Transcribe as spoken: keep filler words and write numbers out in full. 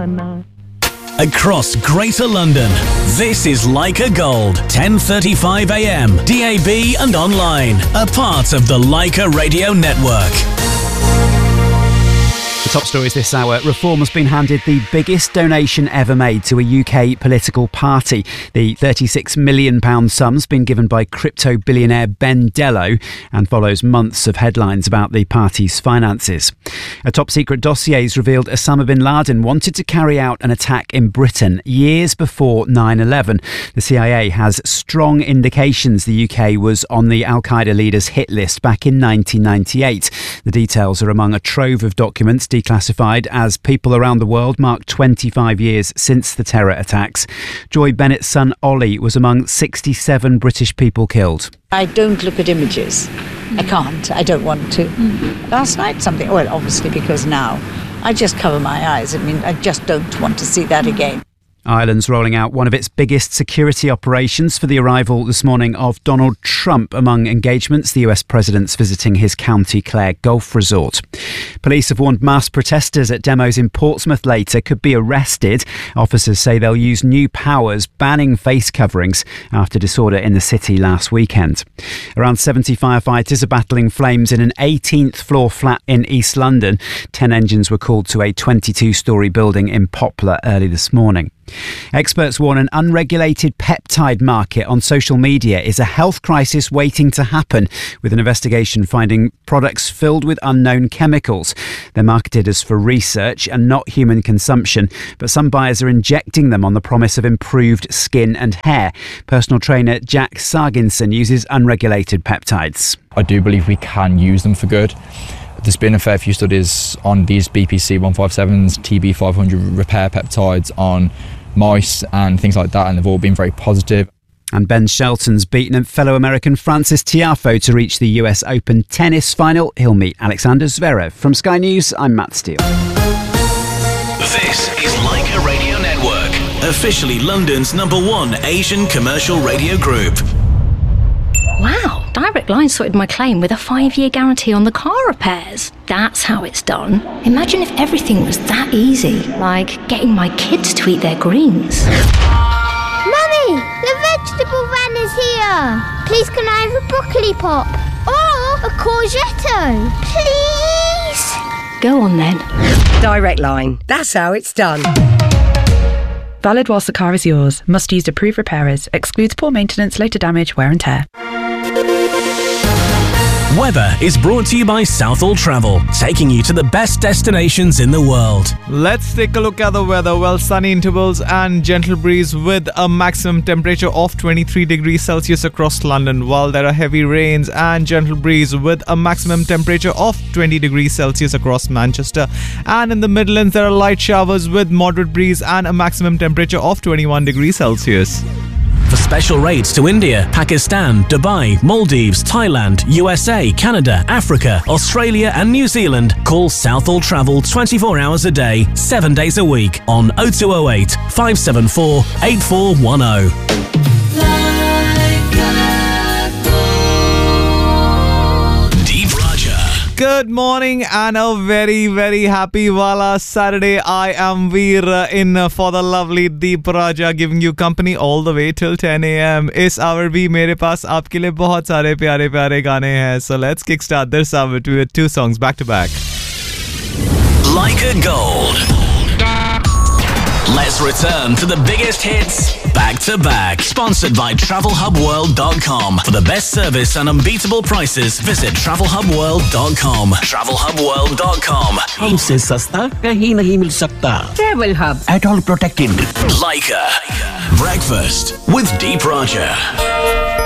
Jana. Across Greater London, this is Leica Gold, ten thirty-five a m, D A B and online, a part of the Leica Radio Network. The top stories this hour. Reform has been handed the biggest donation ever made to a U K political party. The thirty-six million pounds sum's been given by crypto billionaire Ben Dello and follows months of headlines about the party's finances. A top-secret dossier has revealed Osama bin Laden wanted to carry out an attack in Britain years before nine eleven. The C I A has strong indications the U K was on the Al-Qaeda leader's hit list back in nineteen ninety-eight. The details are among a trove of documents declassified as people around the world mark twenty-five years since the terror attacks. Joy Bennett's son Ollie was among sixty-seven British people killed. I don't look at images. I can't. I don't want to. Mm. Last night something, well, obviously because now I just cover my eyes. I mean, I just don't want to see that again. Ireland's rolling out one of its biggest security operations for the arrival this morning of Donald Trump. Among engagements, the U S president's visiting his County Clare golf resort. Police have warned mass protesters at demos in Portsmouth later could be arrested. Officers say they'll use new powers banning face coverings after disorder in the city last weekend. Around seventy firefighters are battling flames in an eighteenth floor flat in East London. Ten engines were called to a twenty-two storey building in Poplar early this morning. Experts warn an unregulated peptide market on social media is a health crisis waiting to happen, with an investigation finding products filled with unknown chemicals. They're marketed as for research and not human consumption, but some buyers are injecting them on the promise of improved skin and hair. Personal trainer Jack Sarginson uses unregulated peptides. I do believe we can use them for good. There's been a fair few studies on these B P C one fifty-sevens, T B five hundred repair peptides on mice and things like that, and they've all been very positive. And Ben Shelton's beaten fellow American Francis Tiafoe to reach the U S Open tennis final. He'll meet Alexander Zverev. From Sky News, I'm Matt Steele. This is Leica Radio Network, officially London's number one Asian commercial radio group. Wow, Direct Line sorted my claim with a five-year guarantee on the car repairs. That's how it's done. Imagine if everything was that easy, like getting my kids to eat their greens. Mummy, the vegetable van is here. Please can I have a broccoli pop? Or a courgette? Please? Go on then. Direct Line. That's how it's done. Valid whilst the car is yours. Must use approved repairers. Excludes poor maintenance, later damage, wear and tear. Weather is brought to you by Southall Travel, taking you to the best destinations in the world. Let's take a look at the weather. Well, sunny intervals and gentle breeze with a maximum temperature of twenty-three degrees Celsius across London, while there are heavy rains and gentle breeze with a maximum temperature of twenty degrees Celsius across Manchester. And in the Midlands, there are light showers with moderate breeze and a maximum temperature of twenty-one degrees Celsius. For special rates to India, Pakistan, Dubai, Maldives, Thailand, U S A, Canada, Africa, Australia and New Zealand, call Southall Travel twenty-four hours a day, seven days a week on oh two oh eight, five seven four, eight four one oh. Good morning and a very very happy Wala Saturday. I am Veer in for the lovely Deep Raja, giving you company all the way till ten a m. Is hour bhi mere paas aapke liye bahut sare pyare pyare gaane hain. So let's kickstart this hour with two songs back to back. Leica Gold. Let's return to the biggest hits back to back. Sponsored by travel hub world dot com. For the best service and unbeatable prices, visit travel hub world dot com. travel hub world dot com. हमसे सस्ता कहीं नहीं मिल सकता. Travel Hub. At all protected. Leica. Breakfast with Deep Raja.